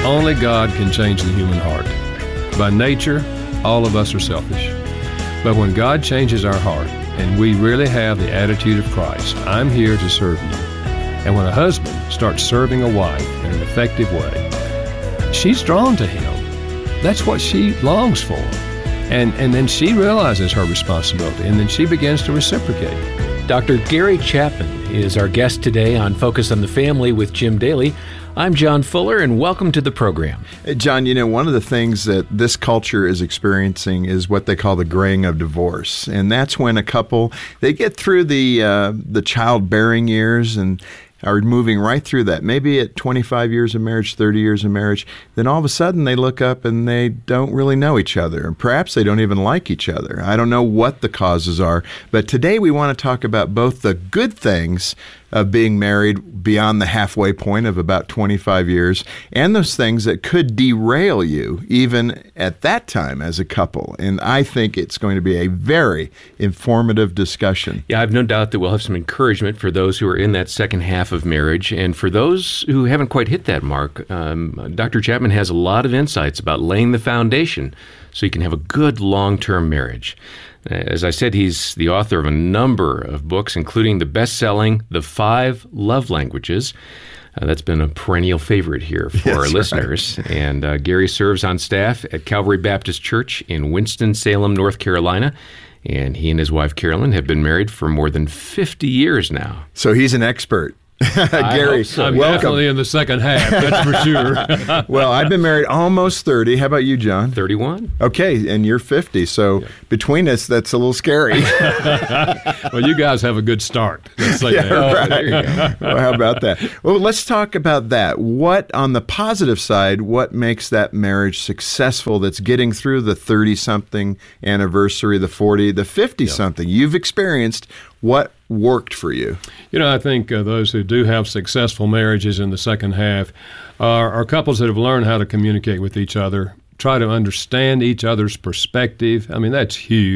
Only God can change the human heart. By nature, all of us are selfish. But when God changes our heart, and we really have the attitude of Christ, I'm here to serve you. And when a husband starts serving a wife in an effective way, she's drawn to him. That's what she longs for. And then she realizes her responsibility, and then she begins to reciprocate. Dr. Gary Chapman is our guest today on Focus on the Family with Jim Daly. I'm John Fuller, and welcome to the program. Hey, John, one of the things that this culture is experiencing is what they call the graying of divorce. And that's when a couple, they get through the childbearing years and are moving right through that. Maybe at 25 years of marriage, 30 years of marriage, then all of a sudden they look up and they don't really know each other. And perhaps they don't even like each other. I don't know what the causes are. But today we want to talk about both the good things of being married beyond the halfway point of about 25 years, and those things that could derail you even at that time as a couple. And I think it's going to be a very informative discussion. Yeah, I have no doubt that we'll have some encouragement for those who are in that second half of marriage. And for those who haven't quite hit that mark, Dr. Chapman has a lot of insights about laying the foundation so you can have a good long-term marriage. As I said, he's the author of a number of books, including the best-selling The 5 Love Languages. That's been a perennial favorite here for our listeners. Right. And Gary serves on staff at Calvary Baptist Church in Winston-Salem, North Carolina. And he and his wife, Carolyn, have been married for more than 50 years now. So he's an expert. Gary, so. I'm welcome. Definitely in the second half, that's for sure. Well, I've been married almost 30. How about you, John? 31. Okay, and you're 50. So between us, that's a little scary. Well, you guys have a good start. Let's say that. Right. There you go. Well, how about that? Well, let's talk about that. What, on the positive side, what makes that marriage successful that's getting through the 30-something anniversary, the 40, the 50-something? You've experienced. What worked for you? I think those who do have successful marriages in the second half are couples that have learned how to communicate with each other, try to understand each other's perspective. I mean, that's huge.